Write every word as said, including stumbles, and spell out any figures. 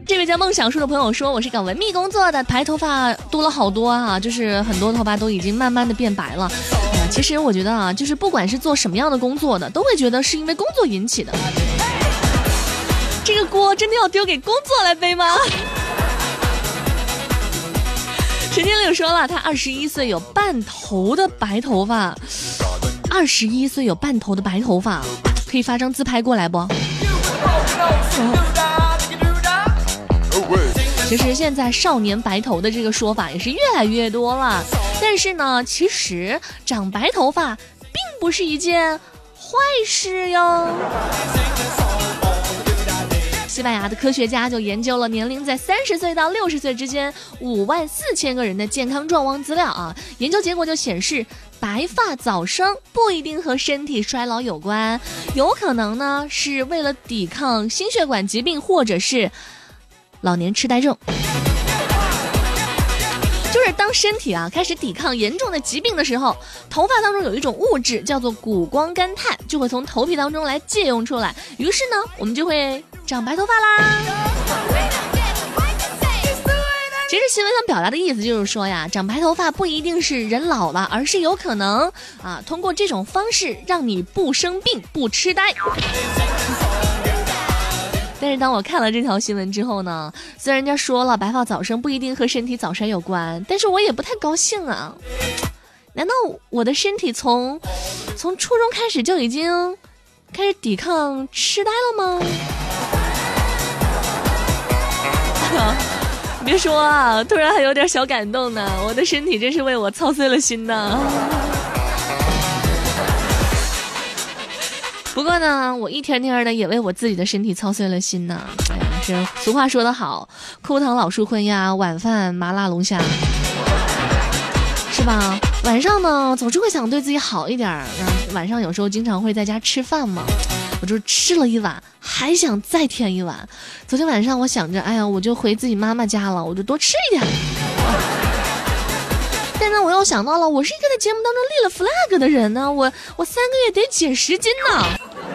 这位叫梦想树的朋友说，我是搞文秘工作的，白头发多了好多啊，就是很多头发都已经慢慢的变白了。哎呀，其实我觉得啊，就是不管是做什么样的工作的，都会觉得是因为工作引起的。这个锅真的要丢给工作来背吗？陈天柳说了，他二十一岁有半头的白头发，二十一岁有半头的白头发，可以发张自拍过来不？哦、其实现在少年白头的这个说法也是越来越多了，但是呢，其实长白头发并不是一件坏事哟。西班牙的科学家就研究了年龄在三十岁到六十岁之间五万四千个人的健康状况资料啊，研究结果就显示，白发早生不一定和身体衰老有关，有可能呢是为了抵抗心血管疾病或者是老年痴呆症。就是当身体啊开始抵抗严重的疾病的时候，头发当中有一种物质叫做谷胱甘肽，就会从头皮当中来借用出来，于是呢我们就会长白头发啦。其实新闻想表达的意思就是说呀，长白头发不一定是人老了，而是有可能啊通过这种方式让你不生病不痴呆。但是当我看了这条新闻之后呢，虽然人家说了白发早生不一定和身体早衰有关，但是我也不太高兴啊。难道我的身体从从初中开始就已经开始抵抗痴呆了吗？别说啊，突然还有点小感动呢，我的身体真是为我操碎了心呢。不过呢，我一天天的也为我自己的身体操碎了心呢。哎呀，这俗话说得好，枯藤老树昏呀，晚饭麻辣龙虾，是吧？晚上呢，总是会想对自己好一点。晚上有时候经常会在家吃饭嘛，我就吃了一碗，还想再添一碗。昨天晚上我想着，哎呀，我就回自己妈妈家了，我就多吃一点。但呢，我又想到了，我是一个在节目当中立了 flag 的人呢，我我三个月得减十斤呢。